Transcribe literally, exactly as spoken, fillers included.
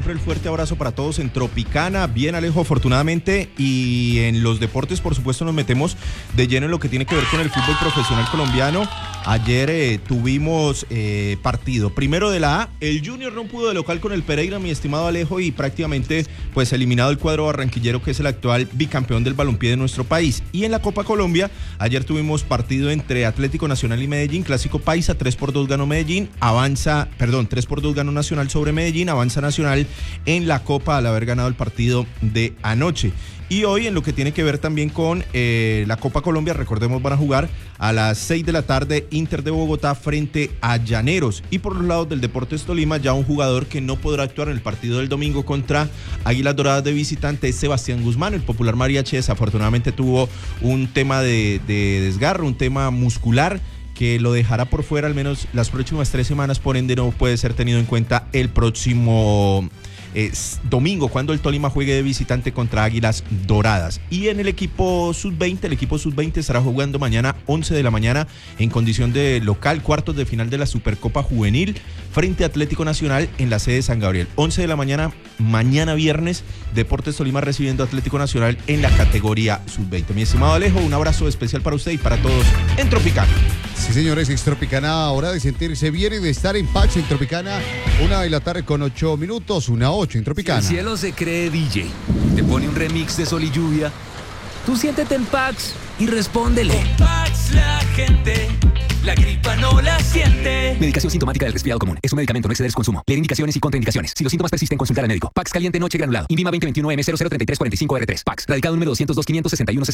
siempre el fuerte abrazo para todos en Tropicana. Bien, Alejo, afortunadamente, y en los deportes, por supuesto, nos metemos de lleno en lo que tiene que ver con el fútbol profesional colombiano. Ayer eh, tuvimos eh, partido. Primero de la A, el Junior no pudo de local con el Pereira, mi estimado Alejo, y prácticamente pues eliminado el cuadro barranquillero, que es el actual bicampeón del balompié de nuestro país. Y en la Copa Colombia, ayer tuvimos partido entre Atlético Nacional y Medellín, clásico paisa, tres por dos ganó Medellín, avanza, perdón, tres por dos ganó Nacional sobre Medellín, avanza Nacional en la Copa al haber ganado el partido de anoche. Y hoy en lo que tiene que ver también con eh, la Copa Colombia, recordemos, van a jugar a las seis de la tarde Inter de Bogotá frente a Llaneros. Y por los lados del Deportes Tolima, ya un jugador que no podrá actuar en el partido del domingo contra Águilas Doradas de visitante es Sebastián Guzmán. El popular mariachi desafortunadamente tuvo un tema de, de desgarro, un tema muscular que lo dejará por fuera al menos las próximas tres semanas, por ende no puede ser tenido en cuenta el próximo Es domingo, cuando el Tolima juegue de visitante contra Águilas Doradas. Y en el equipo sub veinte, el equipo sub veinte estará jugando mañana once de la mañana en condición de local, cuartos de final de la Supercopa Juvenil frente a Atlético Nacional en la sede de San Gabriel. once de la mañana, mañana viernes, Deportes Tolima recibiendo a Atlético Nacional en la categoría sub veinte. Mi estimado Alejo, un abrazo especial para usted y para todos en Tropicana. Sí, señores, es Tropicana, hora de sentirse bien y de estar en paz en Tropicana. Una de la tarde con ocho minutos, una ocho en Tropicana. Si el cielo se cree D J, te pone un remix de Sol y Lluvia. Tú siéntete en Pax y respóndele. Con Pax la gente, la gripa no la siente. Medicación sintomática del resfriado común. Es un medicamento, no exceder su consumo. Leer indicaciones y contraindicaciones. Si los síntomas persisten, consultar al médico. Pax caliente noche granulado. Invima veinte veintiuno M cero cero treinta y tres cuarenta y cinco R tres. Pax. Radicado número doscientos dos, quinientos sesenta y uno, sesenta.